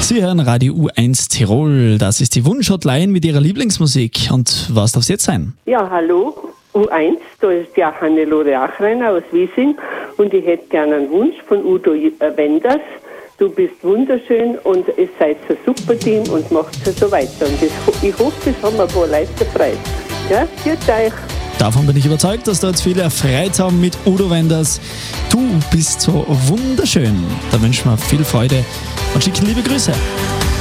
Sie hören Radio U1 Tirol. Das ist die Wunschhotline mit Ihrer Lieblingsmusik. Und was darf es jetzt sein? Ja, hallo, U1, da ist ja Hannelore Achreiner aus Wiesing und ich hätte gerne einen Wunsch von Udo Wenders. Du bist wunderschön und ihr seid ein super Team und macht es so weiter. Und ich hoffe, das haben ein paar Leute gefreut. Ja, führt euch. Davon bin ich überzeugt, dass da jetzt viele erfreut haben mit Udo Wenders. Du bist so wunderschön. Da wünschen wir viel Freude und schicken liebe Grüße.